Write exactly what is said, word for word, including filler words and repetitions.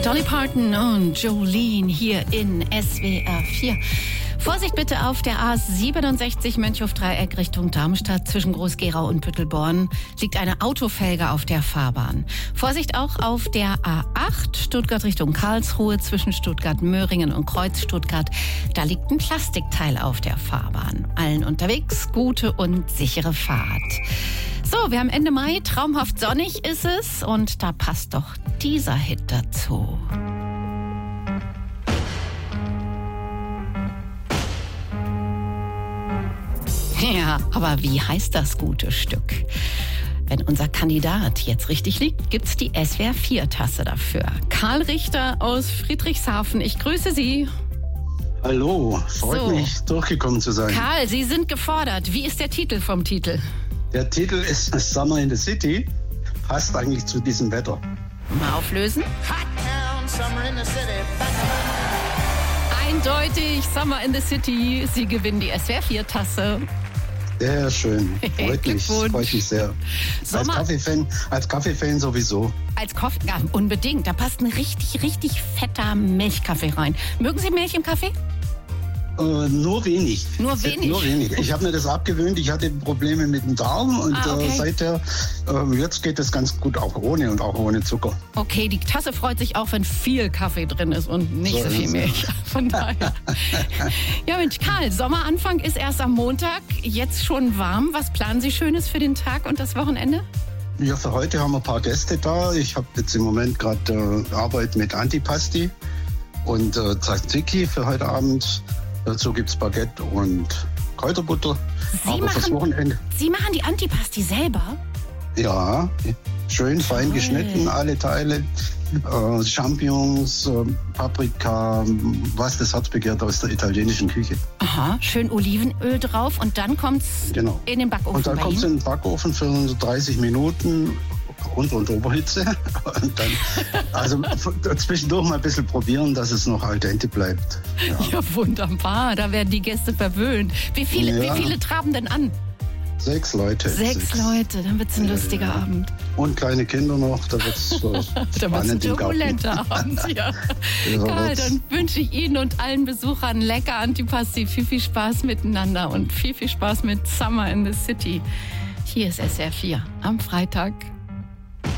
Dolly Parton und Jolene hier in S W R vier. Vorsicht bitte auf der A siebenundsechzig Mönchhof-Dreieck Richtung Darmstadt. Zwischen Groß-Gerau und Büttelborn liegt eine Autofelge auf der Fahrbahn. Vorsicht auch auf der A acht Stuttgart Richtung Karlsruhe zwischen Stuttgart-Möhringen und Kreuz Stuttgart. Da liegt ein Plastikteil auf der Fahrbahn. Allen unterwegs gute und sichere Fahrt. So, wir haben Ende Mai, traumhaft sonnig ist es und da passt doch dieser Hit dazu. Ja, aber wie heißt das gute Stück? Wenn unser Kandidat jetzt richtig liegt, gibt's die S W R vier Tasse dafür. Karl Richter aus Friedrichshafen, ich grüße Sie. Hallo, freut So. mich, durchgekommen zu sein. Karl, Sie sind gefordert. Wie ist der Titel vom Titel? Der Titel ist Summer in the City, passt eigentlich zu diesem Wetter. Mal auflösen. Hot town, summer in the city. Eindeutig, Summer in the City. Sie gewinnen die S W R vier Tasse. Sehr schön, freut mich, Glückwunsch. freut mich sehr. Als Sommer- Kaffeefan, als Kaffeefan sowieso. Als Kaffee, ja, unbedingt. Da passt ein richtig, richtig fetter Milchkaffee rein. Mögen Sie Milch im Kaffee? Äh, nur wenig. Nur wenig? Nur wenig. Ich habe mir das abgewöhnt. Ich hatte Probleme mit dem Darm und Ah, okay. äh, seither, äh, jetzt geht es ganz gut auch ohne und auch ohne Zucker. Okay, die Tasse freut sich auch, wenn viel Kaffee drin ist und nicht so, So viel ist es. Milch. Von daher. Ja, Mensch, Karl, Sommeranfang ist erst am Montag. Jetzt schon warm. Was planen Sie Schönes für den Tag und das Wochenende? Ja, für heute haben wir ein paar Gäste da. Ich habe jetzt im Moment gerade äh, Arbeit mit Antipasti und äh, Tzatziki für heute Abend. Dazu gibt es Baguette und Kräuterbutter. Sie Aber fürs machen- Wochenende, Sie machen die Antipasti selber? ja, schön fein Toll. geschnitten, alle Teile. Äh, Champignons, äh, Paprika, was das Herz begehrt aus der italienischen Küche. Aha, schön Olivenöl drauf und dann kommt's Genau. in den Backofen Und dann bei kommt es Ihnen? in den Backofen für dreißig Minuten. Unter- und Oberhitze. Und dann, also zwischendurch mal ein bisschen probieren, dass es noch al dente bleibt. Ja. Ja, wunderbar. Da werden die Gäste verwöhnt. Wie viele, Ja. wie viele traben denn an? Sechs Leute. Sechs, Leute. Dann wird's ein lustiger Abend. Und kleine Kinder noch, da wird es Da wird's ein spannend im Garten. turbulenter Abend. Ja. Ja, Karl, wird's. dann wünsche ich Ihnen und allen Besuchern lecker Antipasti. Viel, viel Spaß miteinander und viel, viel Spaß mit Summer in the City. Hier ist S W R vier am Freitag.